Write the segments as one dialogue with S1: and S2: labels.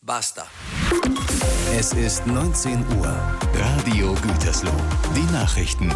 S1: Basta.
S2: Es ist 19 Uhr. Radio Gütersloh. Die Nachrichten.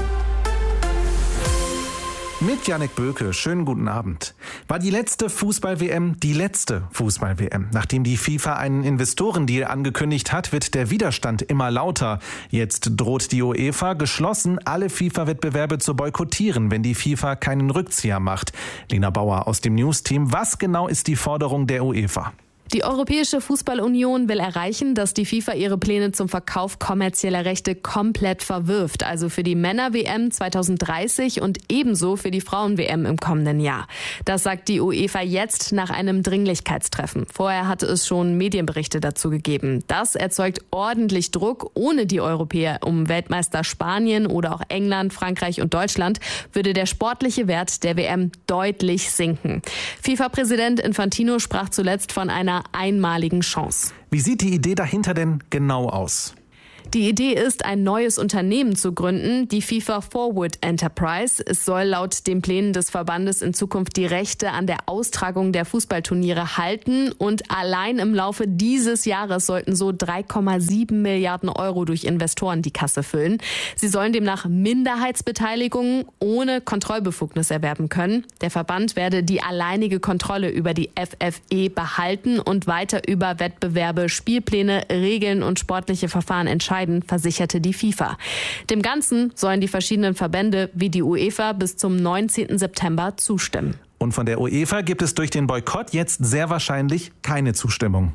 S3: Mit Jannik Böke, schönen guten Abend. War die letzte Fußball-WM die letzte Fußball-WM? Nachdem die FIFA einen Investorendeal angekündigt hat, wird der Widerstand immer lauter. Jetzt droht die UEFA geschlossen, alle FIFA-Wettbewerbe zu boykottieren, wenn die FIFA keinen Rückzieher macht. Lena Bauer aus dem News-Team. Was genau ist die Forderung der UEFA?
S4: Die Europäische Fußballunion will erreichen, dass die FIFA ihre Pläne zum Verkauf kommerzieller Rechte komplett verwirft. Also für die Männer-WM 2030 und ebenso für die Frauen-WM im kommenden Jahr. Das sagt die UEFA jetzt nach einem Dringlichkeitstreffen. Vorher hatte es schon Medienberichte dazu gegeben. Das erzeugt ordentlich Druck. Ohne die Europäer um Weltmeister Spanien oder auch England, Frankreich und Deutschland würde der sportliche Wert der WM deutlich sinken. FIFA-Präsident Infantino sprach zuletzt von einer einmaligen Chance.
S3: Wie sieht die Idee dahinter denn genau aus?
S4: Die Idee ist, ein neues Unternehmen zu gründen, die FIFA Forward Enterprise. Es soll laut den Plänen des Verbandes in Zukunft die Rechte an der Austragung der Fußballturniere halten. Und allein im Laufe dieses Jahres sollten so 3,7 Milliarden Euro durch Investoren die Kasse füllen. Sie sollen demnach Minderheitsbeteiligungen ohne Kontrollbefugnis erwerben können. Der Verband werde die alleinige Kontrolle über die FFE behalten und weiter über Wettbewerbe, Spielpläne, Regeln und sportliche Verfahren entscheiden, versicherte die FIFA. Dem Ganzen sollen die verschiedenen Verbände wie die UEFA bis zum 19. September zustimmen.
S3: Und von der UEFA gibt es durch den Boykott jetzt sehr wahrscheinlich keine Zustimmung.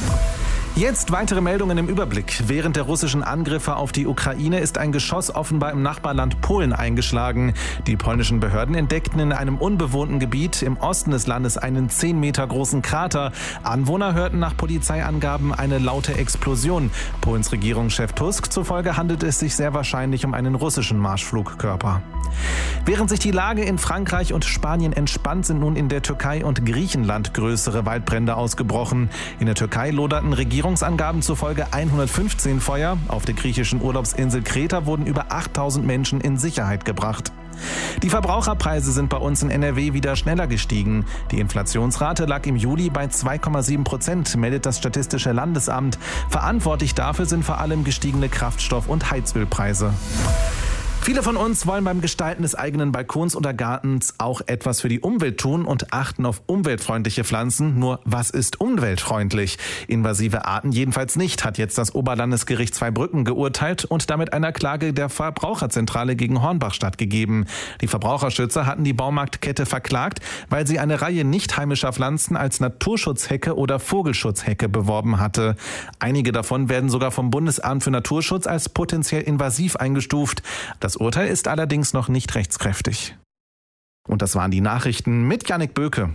S3: Jetzt weitere Meldungen im Überblick. Während der russischen Angriffe auf die Ukraine ist ein Geschoss offenbar im Nachbarland Polen eingeschlagen. Die polnischen Behörden entdeckten in einem unbewohnten Gebiet im Osten des Landes einen 10 Meter großen Krater. Anwohner hörten nach Polizeiangaben eine laute Explosion. Polens Regierungschef Tusk zufolge handelt es sich sehr wahrscheinlich um einen russischen Marschflugkörper. Während sich die Lage in Frankreich und Spanien entspannt, sind nun in der Türkei und Griechenland größere Waldbrände ausgebrochen. In der Türkei loderten Regierungsangaben zufolge 115 Feuer. Auf der griechischen Urlaubsinsel Kreta wurden über 8000 Menschen in Sicherheit gebracht. Die Verbraucherpreise sind bei uns in NRW wieder schneller gestiegen. Die Inflationsrate lag im Juli bei 2,7%, meldet das Statistische Landesamt. Verantwortlich dafür sind vor allem gestiegene Kraftstoff- und Heizölpreise. Viele von uns wollen beim Gestalten des eigenen Balkons oder Gartens auch etwas für die Umwelt tun und achten auf umweltfreundliche Pflanzen. Nur was ist umweltfreundlich? Invasive Arten jedenfalls nicht, hat jetzt das Oberlandesgericht Zweibrücken geurteilt und damit einer Klage der Verbraucherzentrale gegen Hornbach stattgegeben. Die Verbraucherschützer hatten die Baumarktkette verklagt, weil sie eine Reihe nicht heimischer Pflanzen als Naturschutzhecke oder Vogelschutzhecke beworben hatte. Einige davon werden sogar vom Bundesamt für Naturschutz als potenziell invasiv eingestuft. Das Urteil ist allerdings noch nicht rechtskräftig. Und das waren die Nachrichten mit Jannik Böke.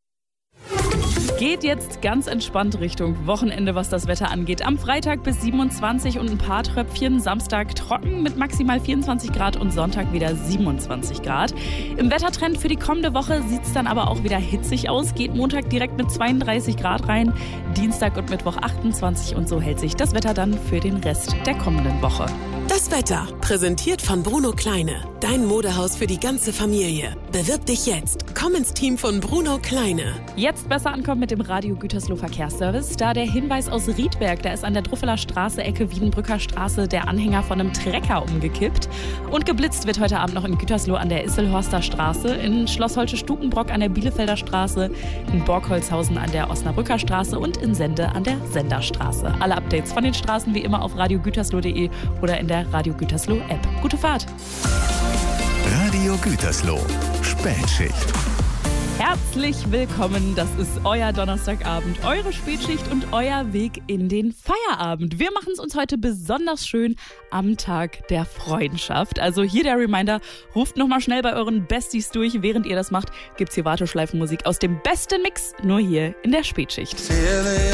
S5: Geht jetzt ganz entspannt Richtung Wochenende, was das Wetter angeht. Am Freitag bis 27 und ein paar Tröpfchen. Samstag trocken mit maximal 24 Grad und Sonntag wieder 27 Grad. Im Wettertrend für die kommende Woche sieht es dann aber auch wieder hitzig aus. Geht Montag direkt mit 32 Grad rein, Dienstag und Mittwoch 28 und so hält sich das Wetter dann für den Rest der kommenden Woche.
S6: Das Wetter, präsentiert von Bruno Kleine. Dein Modehaus für die ganze Familie. Bewirb dich jetzt. Komm ins Team von Bruno Kleine.
S5: Jetzt besser ankommen mit dem Radio Gütersloh Verkehrsservice. Da der Hinweis aus Riedberg, da ist an der Druffeler Straße, Ecke Wiedenbrücker Straße, der Anhänger von einem Trecker umgekippt. Und geblitzt wird heute Abend noch in Gütersloh an der Isselhorster Straße, in Schloss Holsche-Stukenbrock an der Bielefelder Straße, in Borgholzhausen an der Osnabrücker Straße und in Sende an der Senderstraße. Alle Updates von den Straßen wie immer auf radiogütersloh.de oder in der Radio Gütersloh App. Gute Fahrt!
S2: Radio Gütersloh. Spätschicht.
S5: Herzlich willkommen, das ist euer Donnerstagabend, eure Spätschicht und euer Weg in den Feierabend. Wir machen es uns heute besonders schön am Tag der Freundschaft. Also hier der Reminder, ruft nochmal schnell bei euren Besties durch. Während ihr das macht, gibt's hier Warteschleifenmusik aus dem besten Mix, nur hier in der Spätschicht.